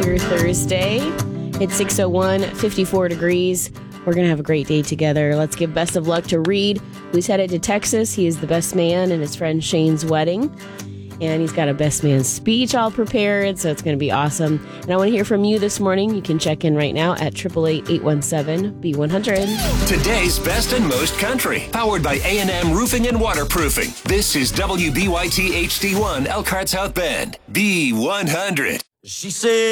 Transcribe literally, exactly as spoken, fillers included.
your Thursday. It's six oh one, fifty-four degrees. We're going to have a great day together. Let's give best of luck to Reed, who's headed to Texas. He is the best man in his friend Shane's wedding. And he's got a best man speech all prepared, so it's going to be awesome. And I want to hear from you this morning. You can check in right now at eight eight eight, eight one seven, B one hundred. Today's best and most country, powered by A and M Roofing and Waterproofing. This is W B Y T H D one Elkhart South Bend, B one hundred. She said